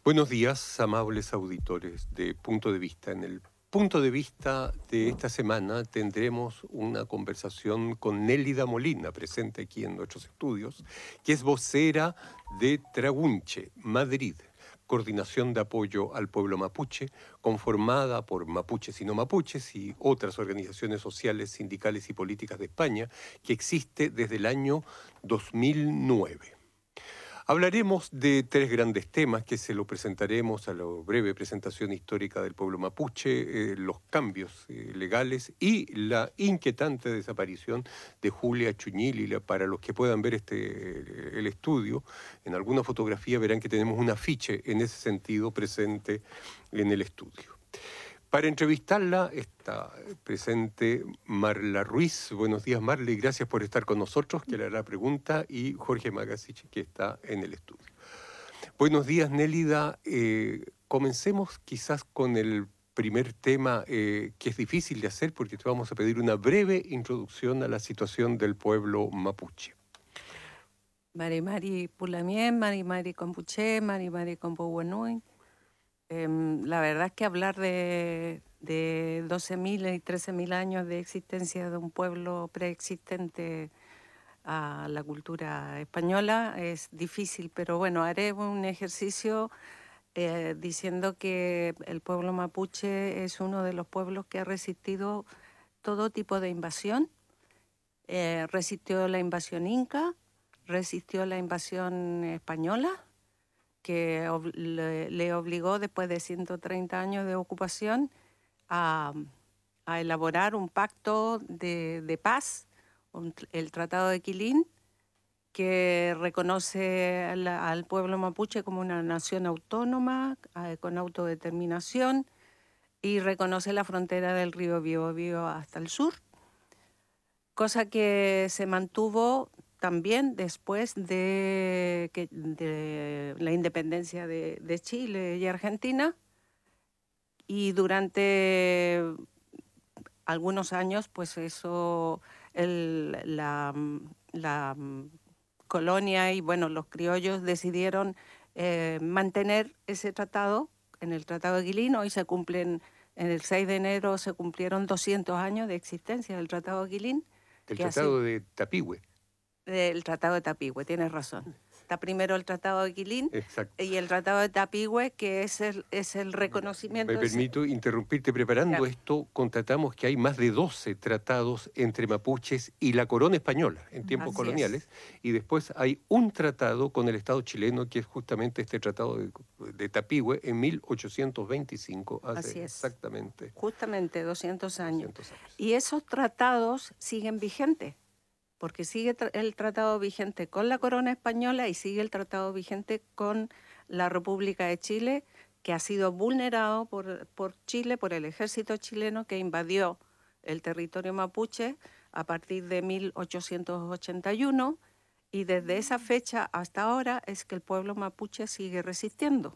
Buenos días, amables auditores de Punto de Vista. En el Punto de Vista de esta semana tendremos una conversación con Nélida Molina, presente aquí en nuestros estudios, que es vocera de Tragunche, Madrid, Coordinación de Apoyo al Pueblo Mapuche, conformada por mapuches y no mapuches y otras organizaciones sociales, sindicales y políticas de España, que existe desde el año 2009. Hablaremos de tres grandes temas que se lo presentaremos a la breve presentación histórica del pueblo mapuche, los cambios legales y la inquietante desaparición de Julia Chuñil. Para los que puedan ver el estudio, en alguna fotografía verán que tenemos un afiche en ese sentido presente en el estudio. Para entrevistarla está presente Marla Ruiz. Buenos días, Marla, y gracias por estar con nosotros, que le hará la pregunta, y Jorge Magasich, que está en el estudio. Buenos días, Nélida. Comencemos quizás con el primer tema, que es difícil de hacer, porque te vamos a pedir una breve introducción a la situación del pueblo mapuche. Mari Mari Pulamien, Mari Mari Compuche, Mari Mari Compuhuanui. La verdad es que hablar de 12.000 y 13.000 años de existencia de un pueblo preexistente a la cultura española es difícil, pero bueno, haré un ejercicio diciendo que el pueblo mapuche es uno de los pueblos que ha resistido todo tipo de invasión. Resistió la invasión inca, resistió la invasión española, que le obligó, después de 130 años de ocupación, a elaborar un pacto de paz, el Tratado de Quilín, que reconoce al pueblo mapuche como una nación autónoma, con autodeterminación, y reconoce la frontera del río Biobío hasta el sur, cosa que se mantuvo también después de la independencia de Chile y Argentina, y durante algunos años, pues eso, la colonia y bueno, los criollos decidieron mantener ese tratado en el Tratado de Quilín. Hoy se cumplen, en el 6 de enero se cumplieron 200 años de existencia del Tratado de Quilín. El Tratado de Tapigüe. El Tratado de Tapigüe, tienes razón. Está primero el Tratado de Quilín. Exacto. Y el Tratado de Tapigüe, que es el reconocimiento. Me permito interrumpirte. Preparando esto, constatamos que hay más de 12 tratados entre mapuches y la corona española en tiempos coloniales, y después hay un tratado con el Estado chileno, que es justamente este Tratado de Tapigüe en 1825, hace exactamente. Justamente 200 años. Y esos tratados siguen vigentes, porque sigue el tratado vigente con la corona española y sigue el tratado vigente con la República de Chile, que ha sido vulnerado por Chile, por el ejército chileno que invadió el territorio mapuche a partir de 1881, y desde esa fecha hasta ahora es que el pueblo mapuche sigue resistiendo.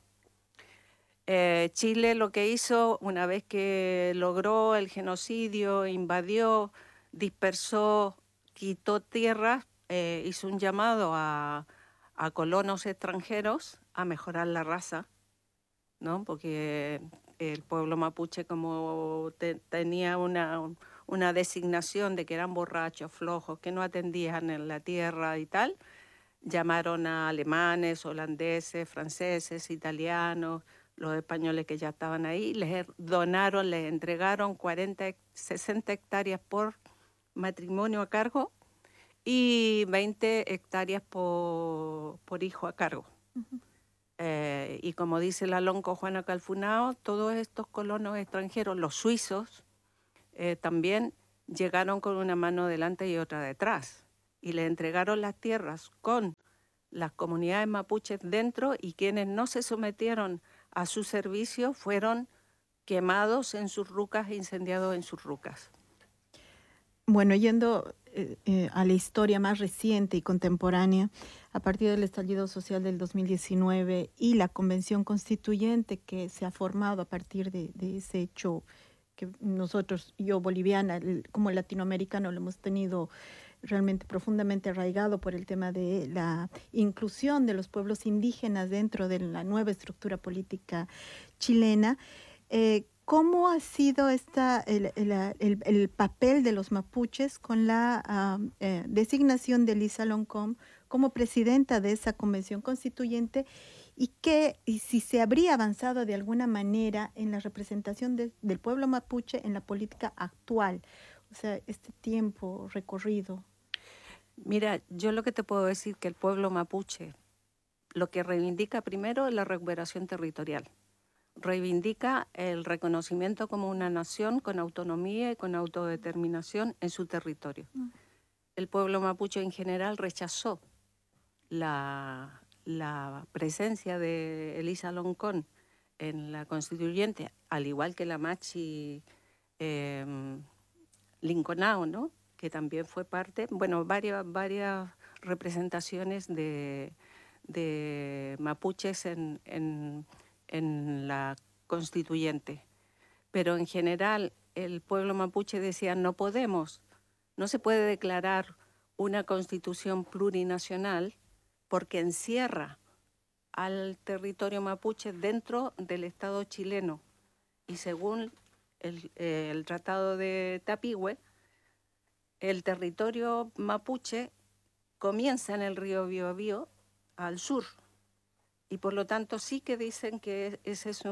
Chile lo que hizo, una vez que logró el genocidio, invadió, dispersó, quitó tierras, hizo un llamado a colonos extranjeros a mejorar la raza, ¿no? Porque el pueblo mapuche, como tenía una designación de que eran borrachos, flojos, que no atendían en la tierra y tal, llamaron a alemanes, holandeses, franceses, italianos, los españoles que ya estaban ahí, les donaron, les entregaron 60 hectáreas por matrimonio a cargo y 20 hectáreas por hijo a cargo. Y como dice la lonco Juana Calfunao, todos estos colonos extranjeros, los suizos, también llegaron con una mano delante y otra detrás, y le entregaron las tierras con las comunidades mapuches dentro, y quienes no se sometieron a su servicio fueron quemados en sus rucas e incendiados en sus rucas. Bueno, yendo a la historia más reciente y contemporánea, a partir del estallido social del 2019 y la convención constituyente que se ha formado a partir de ese hecho que nosotros, yo boliviana, como latinoamericano, lo hemos tenido realmente profundamente arraigado por el tema de la inclusión de los pueblos indígenas dentro de la nueva estructura política chilena. ¿Cómo ha sido el papel de los mapuches con la designación de Elisa Loncón como presidenta de esa convención constituyente y si se habría avanzado de alguna manera en la representación del pueblo mapuche en la política actual? O sea, este tiempo recorrido. Mira, yo lo que te puedo decir que el pueblo mapuche lo que reivindica primero es la recuperación territorial. Reivindica el reconocimiento como una nación con autonomía y con autodeterminación en su territorio. El pueblo mapuche en general rechazó la presencia de Elisa Loncón en la constituyente, al igual que la Machi Linconao, ¿no? Que también fue parte, bueno, varias representaciones de mapuches en la constituyente. Pero en general el pueblo mapuche decía no se puede declarar una constitución plurinacional porque encierra al territorio mapuche dentro del Estado chileno. Y según el Tratado de Tapigüe, el territorio mapuche comienza en el río Biobío al sur. Y por lo tanto sí que dicen que ese es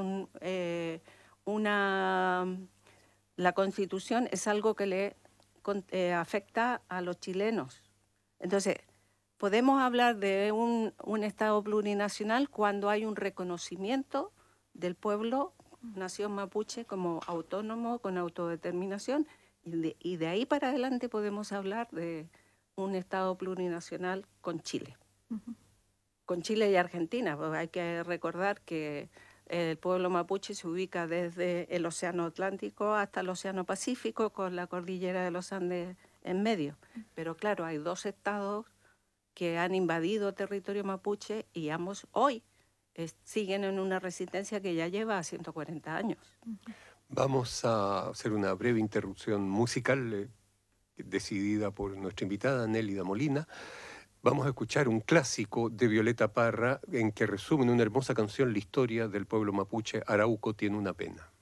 la Constitución es algo que le afecta a los chilenos. Entonces, podemos hablar de un Estado plurinacional cuando hay un reconocimiento del pueblo nación mapuche como autónomo, con autodeterminación, y de ahí para adelante podemos hablar de un Estado plurinacional con Chile. Con Chile y Argentina, porque hay que recordar que el pueblo mapuche se ubica desde el Océano Atlántico hasta el Océano Pacífico, con la cordillera de los Andes en medio. Pero claro, hay dos estados que han invadido territorio mapuche y ambos hoy siguen en una resistencia que ya lleva 140 años. Vamos a hacer una breve interrupción musical decidida por nuestra invitada Nélida Molina. Vamos a escuchar un clásico de Violeta Parra en que resume en una hermosa canción la historia del pueblo mapuche. Arauco tiene una pena.